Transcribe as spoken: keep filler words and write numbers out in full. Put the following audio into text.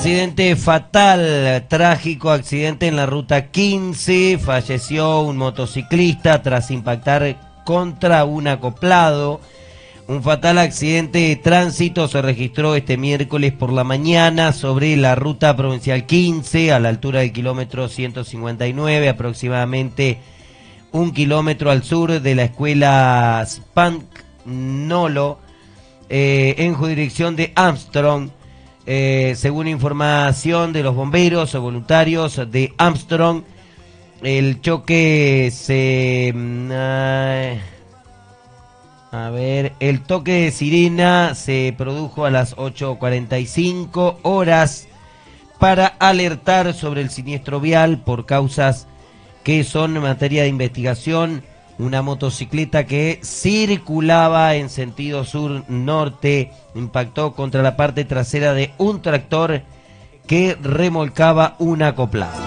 Accidente fatal, trágico accidente en la ruta quince, falleció un motociclista tras impactar contra un acoplado. Un fatal accidente de tránsito se registró este miércoles por la mañana sobre la ruta provincial quince, a la altura del kilómetro ciento cincuenta y nueve, aproximadamente un kilómetro al sur de la escuela Spagnolo, eh, en jurisdicción de Armstrong. Eh, según información de los bomberos o voluntarios de Armstrong, el choque se... Eh, a ver, el toque de sirena se produjo a las ocho cuarenta y cinco horas para alertar sobre el siniestro vial por causas que son materia de investigación. Una motocicleta que circulaba en sentido sur-norte impactó contra la parte trasera de un tractor que remolcaba un acoplado.